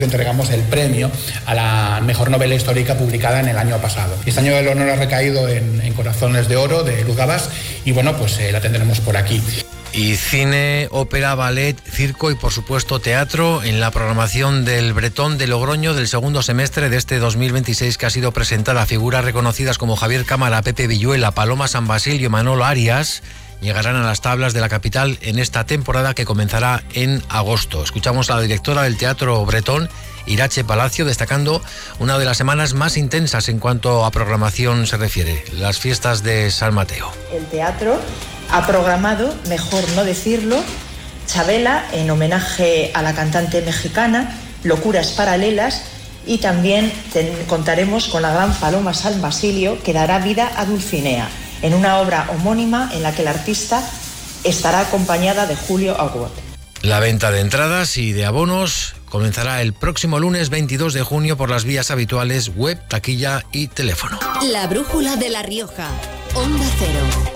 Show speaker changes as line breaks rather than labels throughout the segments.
Entregamos el premio a la mejor novela histórica publicada en el año pasado. Este año el honor ha recaído en Corazones de Oro, de Luz Gabás, y bueno, pues la tendremos por aquí.
Y cine, ópera, ballet, circo y por supuesto teatro en la programación del Bretón de Logroño del segundo semestre de este 2026, que ha sido presentada a figuras reconocidas como Javier Cámara, Pepe Villuela, Paloma San Basilio y Manolo Arias. Llegarán a las tablas de la capital en esta temporada que comenzará en agosto. Escuchamos a la directora del Teatro Bretón, Irache Palacio, destacando una de las semanas más intensas en cuanto a programación se refiere, las fiestas de San Mateo.
El teatro ha programado, mejor no decirlo, Chabela en homenaje a la cantante mexicana, Locuras Paralelas, y también contaremos con la gran Paloma San Basilio, que dará vida a Dulcinea, en una obra homónima en la que la artista estará acompañada de Julio Aguot.
La venta de entradas y de abonos comenzará el próximo lunes 22 de junio por las vías habituales, web, taquilla y teléfono.
La brújula de La Rioja, Onda Cero.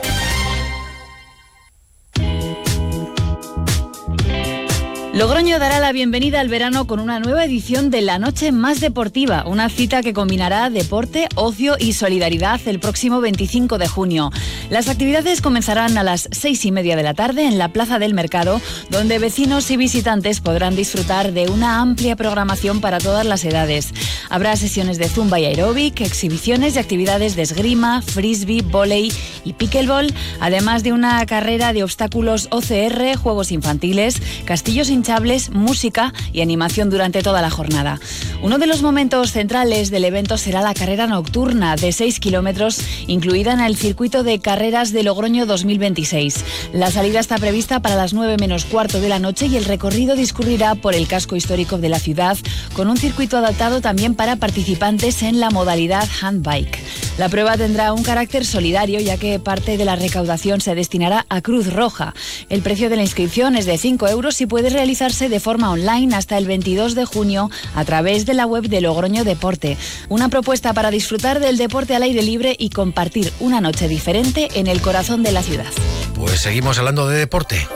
Logroño dará la bienvenida al verano con una nueva edición de La Noche Más Deportiva, una cita que combinará deporte, ocio y solidaridad el próximo 25 de junio. Las actividades comenzarán a las 6:30 de la tarde en la Plaza del Mercado, donde vecinos y visitantes podrán disfrutar de una amplia programación para todas las edades. Habrá sesiones de zumba y aeróbic, exhibiciones y actividades de esgrima, frisbee, vóley y pickleball, además de una carrera de obstáculos OCR, juegos infantiles, castillos hinchables, música y animación durante toda la jornada. Uno de los momentos centrales del evento será la carrera nocturna de 6 kilómetros, incluida en el circuito de carreras de Logroño 2026. La salida está prevista para las 9 menos cuarto de la noche y el recorrido discurrirá por el casco histórico de la ciudad, con un circuito adaptado también para participantes en la modalidad handbike. La prueba tendrá un carácter solidario, ya que parte de la recaudación se destinará a Cruz Roja. El precio de la inscripción es de 5 euros y puede realizarse de forma online hasta el 22 de junio a través de la web de Logroño Deporte. Una propuesta para disfrutar del deporte al aire libre y compartir una noche diferente en el corazón de la ciudad.
Pues seguimos hablando de deporte.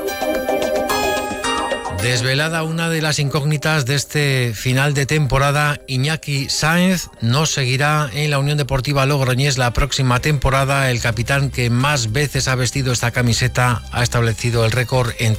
Desvelada una de las incógnitas de este final de temporada, Iñaki Sáenz no seguirá en la Unión Deportiva Logroñés la próxima temporada. El capitán, que más veces ha vestido esta camiseta, ha establecido el récord en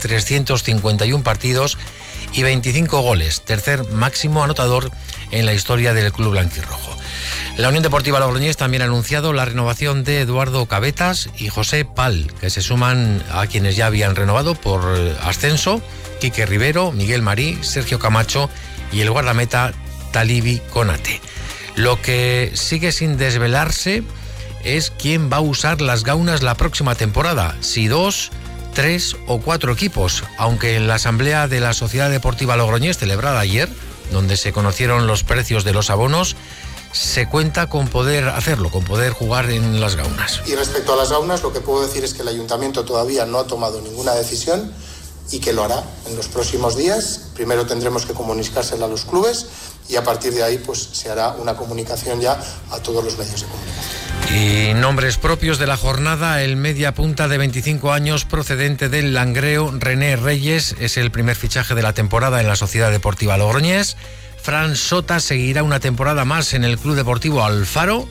351 partidos y 25 goles, tercer máximo anotador en la historia del club blanquirrojo. La Unión Deportiva Logroñés también ha anunciado la renovación de Eduardo Cabetas y José Pal, que se suman a quienes ya habían renovado por ascenso: Quique Rivero, Miguel Marí, Sergio Camacho y el guardameta Talibi Konate. Lo que sigue sin desvelarse es quién va a usar las gaunas la próxima temporada, si 2, 3 o 4 equipos, aunque en la asamblea de la Sociedad Deportiva Logroñés celebrada ayer, donde se conocieron los precios de los abonos, se cuenta con poder hacerlo, con poder jugar en las gaunas.
Y respecto a las gaunas, lo que puedo decir es que el ayuntamiento todavía no ha tomado ninguna decisión y que lo hará en los próximos días. Primero tendremos que comunicársela a los clubes y a partir de ahí pues se hará una comunicación ya a todos los medios de comunicación.
Y nombres propios de la jornada: el media punta de 25 años procedente del Langreo, René Reyes, es el primer fichaje de la temporada en la Sociedad Deportiva Logroñés. Fran Sota seguirá una temporada más en el Club Deportivo Alfaro.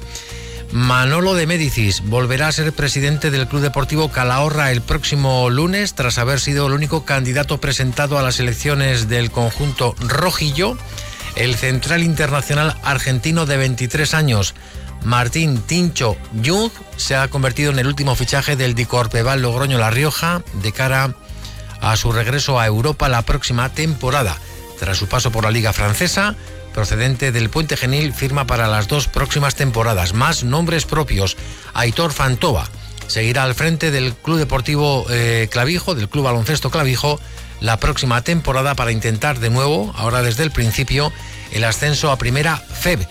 Manolo de Médicis volverá a ser presidente del Club Deportivo Calahorra el próximo lunes, tras haber sido el único candidato presentado a las elecciones del conjunto rojillo. El central internacional argentino de 23 años, Martín Tincho Jung, se ha convertido en el último fichaje del Dicorpeval Logroño La Rioja de cara a su regreso a Europa la próxima temporada. Tras su paso por la Liga Francesa, procedente del Puente Genil, firma para las 2 próximas temporadas. Más nombres propios: Aitor Fantova seguirá al frente del Club Deportivo Clavijo, del Club Baloncesto Clavijo, la próxima temporada para intentar de nuevo, ahora desde el principio, el ascenso a Primera FEB.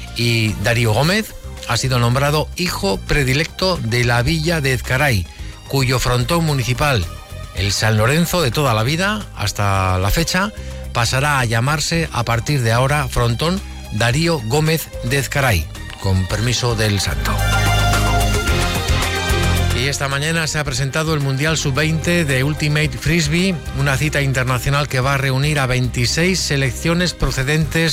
Y Darío Gómez ha sido nombrado hijo predilecto de la Villa de Ezcaray, cuyo frontón municipal, el San Lorenzo de toda la vida hasta la fecha, pasará a llamarse a partir de ahora Frontón Darío Gómez de Ezcaray, con permiso del santo. Y esta mañana se ha presentado el Mundial Sub-20 de Ultimate Frisbee, una cita internacional que va a reunir a 26 selecciones procedentes